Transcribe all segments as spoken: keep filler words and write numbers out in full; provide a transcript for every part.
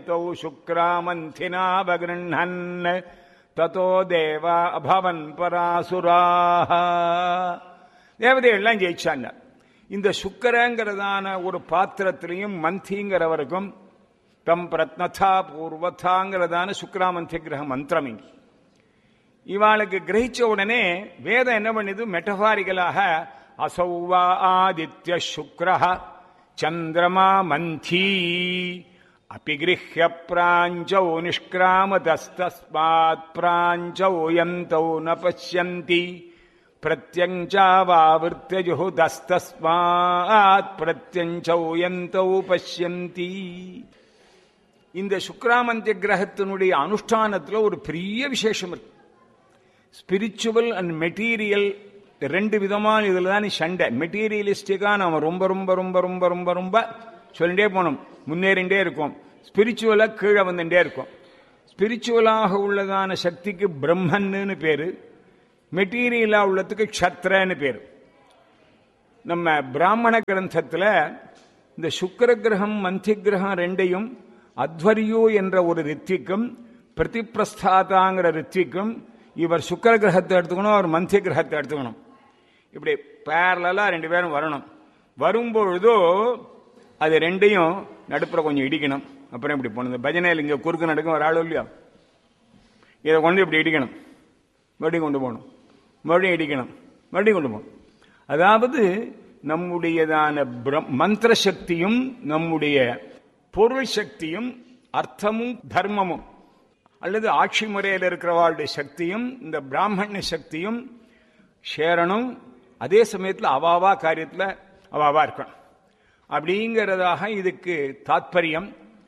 சுக்ராமந்தினாவகிருண்ணன் ததோ தேவா அபவன் பராசுராஹ. தேவதைகள்லாம் ஜெயிச்சாங்க. இந்த சுக்கரங்கிறதான ஒரு பாத்திரத்திலையும் மந்திங்கிறவருக்கும் தம் பிரத்னதா பூர்வதாங்கிறதான சுக்ராமந்தி கிரக மந்திரம் இங்க இவாளுக்கு கிரகிச்ச உடனே வேதம் என்ன பண்ணுது, மெட்டபாரிகளாக அசௌவா ஆதித்ய சுக்ரஹ சந்திரமா மந்தி அபிகிருஹ்ய பிராஞ்சௌ நிஷ்கிராமதஸ்தஸ்மாத் பிராஞ்சௌ யந்தௌ ந பஷ்யந்தி பிரத்யஞ்சாவாவிர்த்ய ஜுஹுதஸ்தஸ்மாத் பிரத்யஞ்சௌ யந்தௌ பஷ்யந்தி. இந்த சுக்ராமந்திய கிரகத்தினுடைய அனுஷ்டானத்தில் ஒரு பெரிய விசேஷம் இருக்கு. ஸ்பிரிச்சுவல் அண்ட் மெட்டீரியல் ரெண்டு விதமான இதுல தான் சண்டை. மெட்டீரியலிஸ்டிக்கா நாம ரொம்ப ரொம்ப ரொம்ப ரொம்ப ரொம்ப ரொம்ப சொல்லிட்டே போனோம், முன்னேறிண்டே இருக்கும். ஸ்பிரிச்சுவலா கீழே வந்துட்டே இருக்கும். ஸ்பிரிச்சுவலாக உள்ளதான சக்திக்கு பிரம்மன்னு பேரு, மெட்டீரியலா உள்ளதுக்கு க்ஷத்ரன்னு பேரு. நம்ம பிராமண கிரந்தத்துல இந்த சுக்கர கிரகம் மந்தி கிரகம் ரெண்டையும் அத்வரியோ என்ற ஒரு ரித்விக்கும் பிரதிப்பிரஸ்தாதாங்கிற ரித்விக்கும் இவர் சுக்கர கிரகத்தை எடுத்துக்கணும், அவர் மந்திய கிரகத்தை எடுத்துக்கணும். இப்படி பேரலா ரெண்டு பேரும் வரணும். வரும்பொழுதோ அது ரெண்டையும் நடுப்புற கொஞ்சம் இடிக்கணும். அப்புறம் இப்படி போனது பஜனையில் இங்க குறுக்கு நடக்கும் ஒரு ஆளு இல்லையா, இதை கொண்டு இப்படி இடிக்கணும், மறுபடியும் கொண்டு போகணும், மறுபடியும் இடிக்கணும், மறுபடியும் கொண்டு போகணும். அதாவது நம்முடையதான மந்திர சக்தியும் நம்முடைய பொருள் சக்தியும் அர்த்தமும் தர்மமும் அல்லது ஆட்சி முறையில் இருக்கிறவாளுடைய சக்தியும் இந்த பிராமண சக்தியும் சேரணும். அதே சமயத்தில் அவாவா காரியத்தில் அவாவா இருக்கணும். அப்படிங்கிறதாக இதுக்கு தாத்பரியம்.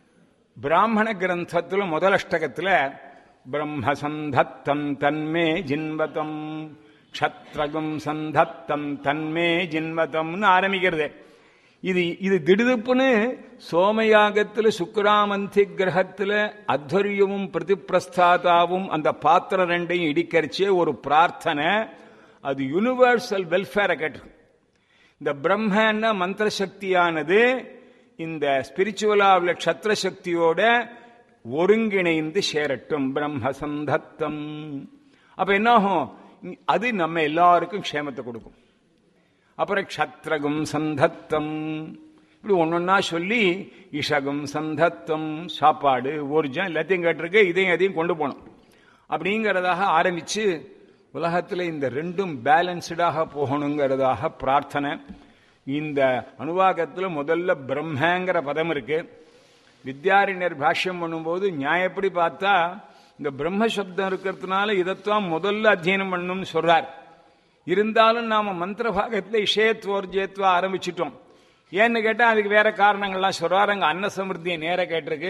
பிராமண கிரந்தத்தில் முதல் அஷ்டகத்தில் பிரம்ம சந்தத்தம் தன்மே ஜின்வதம் க்ஷத்ரகம் சந்தத்தம் தன்மே ஜின்வதம்னு ஆரம்பிக்கிறது. இது இது திடுதுப்புன்னு சோமயாகத்தில் சுக்ராமந்தி கிரகத்தில் அத்வரியமும் பிரதிப்பிரஸ்தாதாவும் அந்த பாத்திரம் ரெண்டையும் இடிக்கரிச்சே ஒரு பிரார்த்தனை. அது யூனிவர்சல் வெல்ஃபேரை கேட்டு இந்த பிரம்மன்னா மந்திர சக்தியானது இந்த ஸ்பிரிச்சுவலா உள்ள க்ஷத்ர சக்தியோட ஒருங்கிணைந்து சேரட்டும். பிரம்ம சந்தத்தம். அப்ப என்னாகும், அது நம்ம எல்லாருக்கும் க்ஷேமத்தை கொடுக்கும். அப்புறம் க்ஷத்ரகம் சந்தத்தம் இப்படி ஒன்னொன்னா சொல்லி இஷகம் சந்தத்தம் சாப்பாடு ஊர்ஜம் எல்லாத்தையும் கேட்டிருக்கு. இதையும் அதையும் கொண்டு போனோம் அப்படிங்கிறதாக ஆரம்பிச்சு உலகத்தில் இந்த ரெண்டும் பேலன்ஸ்டாக போகணுங்கிறதாக பிரார்த்தனை. இந்த அனுவாகத்தில் முதல்ல பிரம்மங்கிற பதம் இருக்கு. வித்யாரண்யர் பாஷ்யம் பண்ணும்போது நியாயப்படி பார்த்தா இந்த பிரம்ம சப்தம் இருக்கிறதுனால இதைத்தான் முதல்ல அத்தியனம் பண்ணணும்னு சொல்றார். இருந்தாலும் நாம மந்திர பாகத்தில் இஷயத்வோர்ஜயத்வா ஆரம்பிச்சிட்டோம். ஏன்னு கேட்டா அதுக்கு வேற காரணங்கள்லாம் சொல்றாரு. அங்க அன்ன சமிருத்தியை நேர கேட்டிருக்கு.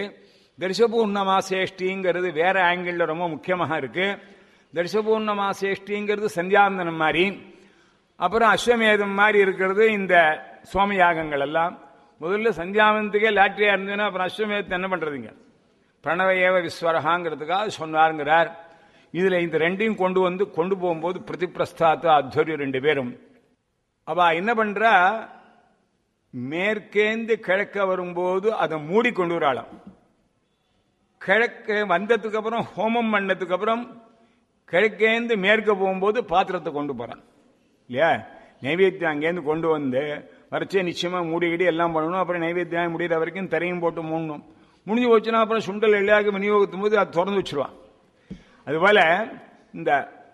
தரிசபூர்ணமாசேஷ்டிங்கிறது வேற ஆங்கிள் ரொம்ப முக்கியமாக இருக்கு. தரிசபூர்ணமாசேஷ்டிங்கிறது சந்தியாவந்தனம் மாதிரி, அப்புறம் அஸ்வமேதம் மாதிரி இருக்கிறது இந்த சோமயாகங்கள் எல்லாம். முதல்ல சந்தியாவந்தத்துக்கே லாட்ரியா இருந்ததுன்னா அப்புறம் அஸ்வமேதத்தை என்ன பண்றதுங்க, பிரணவ ஏவ விஸ்வரகாங்கிறதுக்காக சொன்னாருங்கிறார். இதுல இந்த ரெண்டையும் கொண்டு வந்து கொண்டு போகும்போது பிரதிப்பிரஸ்தாத்த அத்வரியம் ரெண்டு பேரும் அவ என்ன பண்றா, மேற்கேந்து கிழக்க வரும்போது அதை மூடி கொண்டு வராளாம். கிழக்க வந்ததுக்கு அப்புறம் ஹோமம் பண்ணதுக்கு அப்புறம் கிழக்கேந்து மேற்க போகும்போது பாத்திரத்தை கொண்டு போறான் இல்லையா. நைவேத்தியம் அங்கேருந்து கொண்டு வந்து வரைச்சே நிச்சயமா மூடிக்கிட்டு எல்லாம் பண்ணணும். அப்புறம் நைவேத்தியம் முடிகிற வரைக்கும் தரையும் போட்டு மூடணும். முடிஞ்சு போச்சுன்னா அப்புறம் சுண்டல் எல்லாம் விநியோகத்தும் போது அது திறந்து வச்சிருவான். அதுபோல இந்த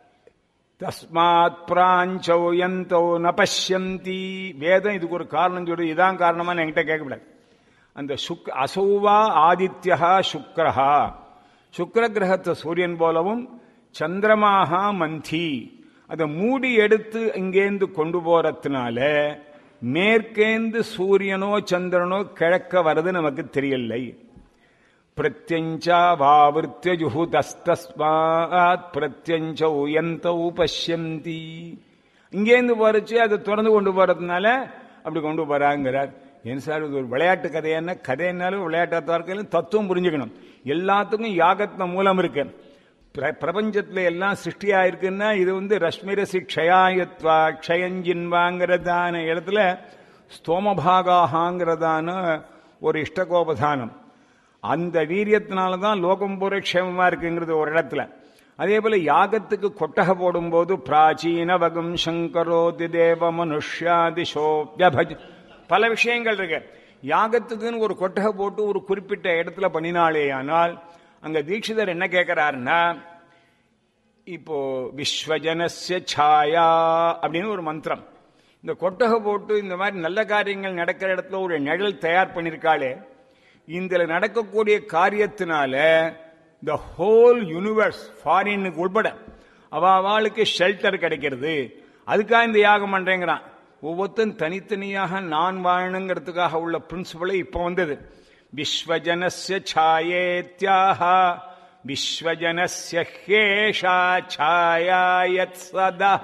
தஸ்மாத் பிராஞ்சௌ யந்தௌ ந பஷ்யந்தி வேதம் இதுக்கு ஒரு காரணம் சொல்லி இதான் காரணமா என்கிட்ட கேட்கக்கூடாது. அந்த சுக் அசௌவா ஆதித்யா சுக்ரஹா, சுக்ர கிரகத்தை சூரியன் போலவும் சந்திரமாகா மந்தி அதை மூடி எடுத்து இங்கேந்து கொண்டு போறதுனால மேற்கேந்து சூரியனோ சந்திரனோ கிழக்க வர்றது நமக்கு தெரியலை. பிரத்யஞ்சா வாவிருத்திய ஜுஹுதஸ்தஸ்மாத் பிரத்யஞ்சௌ யந்தௌ பஷ்யந்தி. இங்கேருந்து போறச்சு அதை திறந்து கொண்டு போறதுனால அப்படி கொண்டு போறாங்கிறார். ஏன் சார் இது ஒரு விளையாட்டு கதையான கதைனாலும் விளையாட்டாக இருக்க தத்துவம் புரிஞ்சுக்கணும். எல்லாத்துக்கும் யாகத்தின் மூலம் இருக்கு. பிரபஞ்சத்துல எல்லாம் சிருஷ்டியா இருக்குன்னா இது வந்து ரஷ்மிரசி க்ஷயாயத்வா க்ஷயஞ்சின்வாங்கிறதான இடத்துல ஸ்தோமபாகாங்கிறதான ஒரு இஷ்டகோபதானம். அந்த வீரியத்தினாலதான் லோகம் பூரா க்ஷேமமா இருக்குங்கிறது ஒரு இடத்துல. அதே போல யாகத்துக்கு கொட்டகை போடும்போது பிராச்சீன வகம் சங்கரோதி தேவ மனுஷ்யாதிசோப்யபஜ் பல விஷயங்கள் இருக்கு. யாகத்துக்குன்னு ஒரு கொட்டகை போட்டு ஒரு குறிப்பிட்ட இடத்துல பண்ணினாலே ஆனால் அங்க தீட்சிதர் என்ன கேட்கிறாருன்னா, இப்போ விஸ்வஜனஸ்ய சாயா அப்படின்னு ஒரு மந்திரம், இந்த கொட்டகை போட்டு இந்த மாதிரி நல்ல காரியங்கள் நடக்கிற இடத்துல ஒரு நிழல் தயார் பண்ணிருக்காளே, இந்த நடக்கக்கூடிய காரியத்தினால the whole universe ஃபாரினுக்கு உட்பட அவளுக்கு ஷெல்டர் கிடைக்கிறது. அதுக்காக இந்த யாகம் பண்றேங்கிறான். ஒவ்வொருத்தன் தனித்தனியாக நான் வாழணுங்கிறதுக்காக உள்ள பிரின்சிபலை இப்ப வந்தது. விஸ்வஜனஸ்ய சாயேத்யாக விஸ்வஜனஸ்ய ஹேஷா சாயாயத் சதஹ.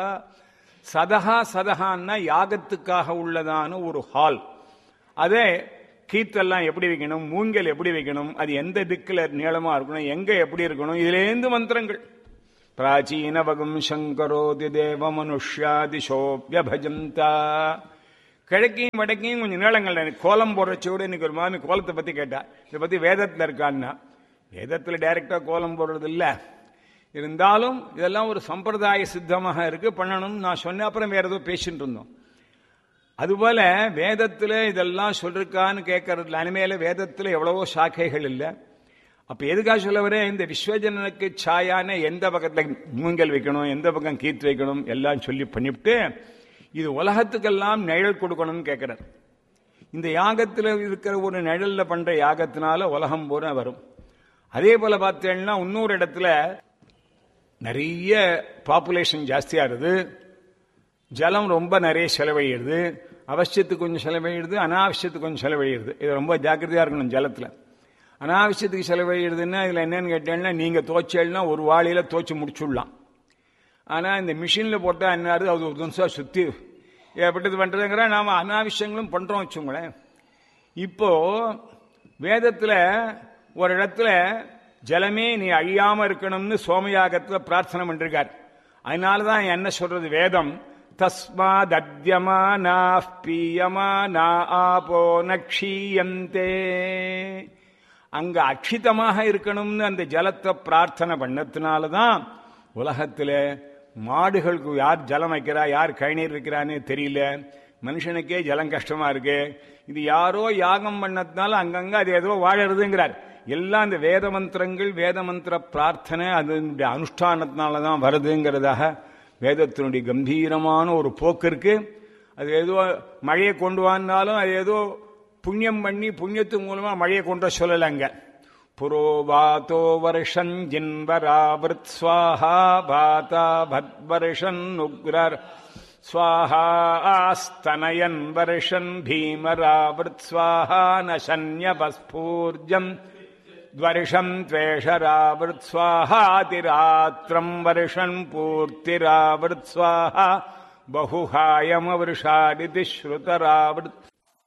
சதஹா சதஹான்னா யாகத்துக்காக உள்ளதான ஒரு ஹால். அதே கீத்தெல்லாம் எப்படி வைக்கணும், மூங்கல் எப்படி வைக்கணும், அது எந்த திக்கில் நீளமா இருக்கணும், எங்க எப்படி இருக்கணும், இதுலேருந்து மந்திரங்கள். பிராச்சீன வகம் சங்கரோதி தேவ மனுஷ்யாதிசோப்யபஜந்தா. கிழக்கையும் வடக்கையும் கொஞ்சம் நீளங்கள். கோலம் போடுறச்சோடு இன்னைக்கு ஒரு மாமி கோலத்தை பத்தி கேட்டா, இதை பத்தி வேதத்தில் இருக்கான்னா, வேதத்தில் டைரக்டா கோலம் போடுறது இல்லை, இருந்தாலும் இதெல்லாம் ஒரு சம்பிரதாய சித்தமாக இருக்கு, பண்ணணும் நான் சொன்ன. அப்புறம் வேற ஏதோ பேசிட்டு இருந்தோம். அதுபோல வேதத்துல இதெல்லாம் சொல்லிருக்கான்னு கேட்கறதுல அனிமேல வேதத்துல எவ்வளவோ சாக்கைகள் இல்லை. அப்ப எதுக்காக சொல்ல வர, இந்த விஸ்வஜனனுக்கு சாயான எந்த பக்கத்துல மூங்கல் வைக்கணும், எந்த பக்கம் கீத்து வைக்கணும் எல்லாம் சொல்லி பண்ணிவிட்டு இது உலகத்துக்கெல்லாம் நிழல் கொடுக்கணும்னு கேட்கிறார். இந்த யாகத்துல இருக்கிற ஒரு நிழல்ல பண்ற யாகத்தினால உலகம் பூரா வரும். அதே போல பார்த்தேன்னா இன்னொரு இடத்துல நிறைய பாப்புலேஷன் ஜாஸ்தியா இருது, ஜலம் ரொம்ப நிறைய செலவழிடுது, அவசியத்துக்கு கொஞ்சம் செலவழிடுது, அனாவசியத்துக்கு கொஞ்சம் செலவழிடுது. இது ரொம்ப ஜாக்கிரதையா இருக்கணும். ஜலத்துல அனாவசியத்துக்கு செலவழிடுதுன்னா இதுல என்னன்னு கேட்டேன்னா, நீங்க தோச்சேன்னா ஒரு வாளியில தோச்சு முடிச்சுடலாம். ஆனா இந்த மிஷின்ல போட்டா என்ன, அது ஒரு நிமிஷம் சுத்தி எப்படிது பண்றதுங்கிற நாம அனாவசியங்களும் பண்றோம் வச்சுங்களேன். இப்போ வேதத்துல ஒரு இடத்துல ஜலமே நீ அழியாம இருக்கணும்னு சோமயாகத்துல பிரார்த்தனை பண்ணிருக்கார். அதனாலதான் என்ன சொல்றது வேதம், தஸ்மாத்யமானா பீயமானா ஆபோ நக்ஷீயந்தே. அங்க அக்ஷிதமாக இருக்கணும்னு அந்த ஜலத்தை பிரார்த்தனை பண்ணதுனாலதான் உலகத்துல மாடுகளுக்கு யார் ஜலம் வைக்கிறா, யார் கழிநீர் வைக்கிறான்னு தெரியல, மனுஷனுக்கே ஜலம் கஷ்டமா இருக்கு. இது யாரோ யாகம் பண்ணதுனால அங்கங்க அது ஏதோ வாழறதுங்கிறார். எல்லாம் இந்த வேத மந்திரங்கள், வேத மந்திர பிரார்த்தனை அதனுடைய அனுஷ்டானத்தினாலதான் வருதுங்கிறதாக வேதத்தினுடைய கம்பீரமான ஒரு போக்கு இருக்கு. அது ஏதோ மழையை கொண்டு வந்தாலும் அது ஏதோ புண்ணியம் பண்ணி புண்ணியத்து மூலமா மழையை கொண்டு சொல்லலங்க. புரோபாத்தோ வருஷன் ஜின்வராவிருத் ஸ்வாஹா பாதா பத்வர்ஷன் உக்ரர் ஸ்வாஹா ஆஸ்தனயன் வருஷன் பீமராவிருத் ஸ்வாஹா நசன்யபஸ்பூர்ஜம் வருஷம் துவேஷராவிருத் ஸ்வாஹாதிராத்திரம் வருஷன் பூர்த்திராவிருத் ஸ்வாஹா பகுஹாயமவருஷாடிதி ஸ்ருதராவிருத்.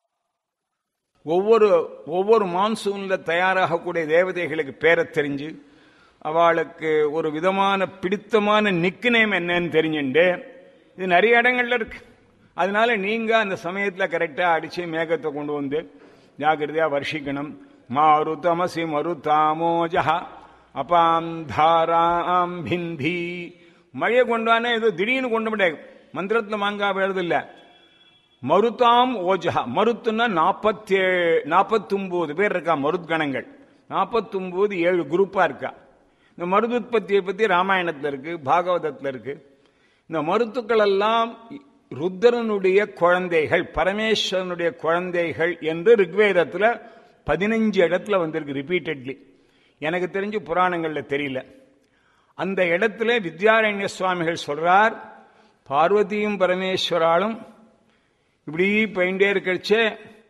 ஒவ்வொரு ஒவ்வொரு மான்சூன்ல தயாராகக்கூடிய தேவதைகளுக்கு பேரை தெரிஞ்சு அவளுக்கு ஒரு விதமான பிடித்தமான நிக்கு நேம் என்னன்னு தெரிஞ்சுண்டு இது நிறைய இடங்கள்ல இருக்கு. அதனால நீங்க அந்த சமயத்துல கரெக்டா அடிச்சு மேகத்தை கொண்டு வந்து ஜாக்கிரதையா வருஷிக்கணும். மாருதமசி மருதாமோஜா அபாம் தாராம் பிந்தி. மழையை கொண்டானே ஏதோ திடீர்னு கொண்டு முடியாது, மந்திரத்துல மாங்கா எழுது இல்ல. மருதாம் ஓஜா, மருத்துன்னா நாற்பத்தி ஏழு நாற்பத்தி ஒன்பது பேர் இருக்கா மருத்கணங்கள். நாற்பத்தி ஒன்பது ஏழு குரூப்பா இருக்கா. இந்த மருதுத்பத்தியை பத்தி ராமாயணத்துல இருக்கு, பாகவதத்துல இருக்கு. இந்த மருத்துக்கள் எல்லாம் ருத்ரனுடைய குழந்தைகள், பரமேஸ்வரனுடைய குழந்தைகள் என்று ரிக்வேதத்துல பதினஞ்சு இடத்துல வந்திருக்கு ரிப்பீட்டட்லி. எனக்கு தெரிஞ்சு புராணங்கள்ல தெரியல. அந்த இடத்துல வித்யாரண்ய சுவாமிகள் சொல்றார், பார்வதியும் பரமேஸ்வராலும் இப்படி போயிட்டே இருக்கச்சே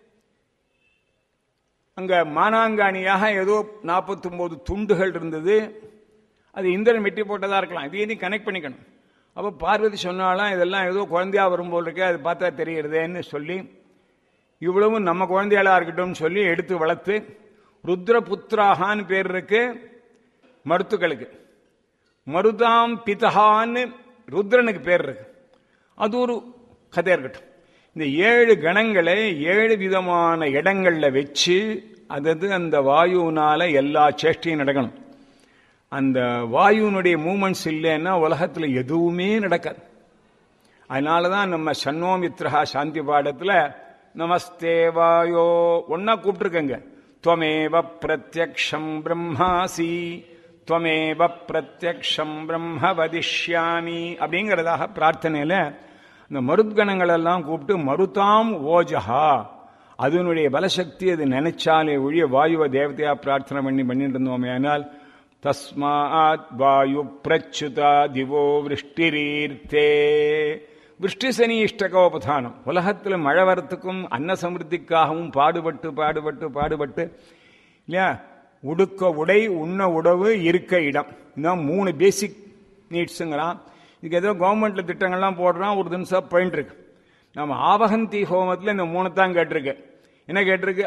அங்க மானாங்காணியாக ஏதோ நாற்பத்தி ஒன்பது துண்டுகள் இருந்தது. அது இந்திரன் வெட்டி போட்டதா இருக்கலாம், இதையும் கனெக்ட் பண்ணிக்கணும். அப்ப பார்வதி சொன்னாலாம் இதெல்லாம் ஏதோ குழந்தையா வரும்போது இருக்கு, அது பார்த்தா தெரிகிறதேன்னு சொல்லி இவ்வளவும் நம்ம குழந்தைகளா இருக்கட்டும் சொல்லி எடுத்து வளர்த்து ருத்ரபுத்திராகான்னு பேர் இருக்கு மருத்துக்களுக்கு. மருதாம் பிதஹான்னு ருத்ரனுக்கு பேர் இருக்கு. அது ஒரு கதை இருக்கட்டும். இந்த ஏழு கணங்களை ஏழு விதமான இடங்கள்ல வச்சு அதாவது அந்த வாயுனால எல்லா சேஷ்டையும் நடக்கணும். அந்த வாயுனுடைய மூமெண்ட்ஸ் இல்லைன்னா உலகத்தில் எதுவுமே நடக்காது. அதனாலதான் நம்ம சன்னோமித்ரஹா சாந்தி பாடத்துல நமஸ்தே வாயோ ஒன்னா கூப்பிட்டுருக்கங்க. துவமேவ பிரத்யக்ஷம் பிரம்மாசி துவமேவ பிரத்யக்ஷம் பிரம்ம வதிஷ்யாமி அப்படிங்கிறதாக பிரார்த்தனையில இந்த மருத்கணங்கள் எல்லாம் கூப்பிட்டு மருதாம் ஓஜஹா, அதனுடைய பலசக்தி அது நினைச்சாலே ஒழிய வாயுவ தேவதையா பிரார்த்தனை பண்ணி பண்ணிட்டு இருந்தோமே. ஆனால் தஸ்மாத் வாயு பிரச்சுதா திவோ விருஷ்டிரீர்த்தே, விருஷ்டி சனி இஷ்டகோபதானம். உலகத்தில் மழை வரத்துக்கும் அன்ன சமிருத்திக்காகவும் பாடுபட்டு பாடுபட்டு பாடுபட்டு இல்லையா, உடுக்க உடை, உண்ண உணவு, இருக்க இடம், இன்னும் மூணு பேசிக் நீட்ஸுங்கிறான். இதுக்கு ஏதோ கவர்மெண்ட்ல திட்டங்கள்லாம் போடுறான், ஒரு தினசா போயிட்டு இருக்கு. நம்ம ஆவகந்தி ஹோமத்தில் இந்த மூணு தான் கேட்டிருக்கு. என்ன கேட்டிருக்கு?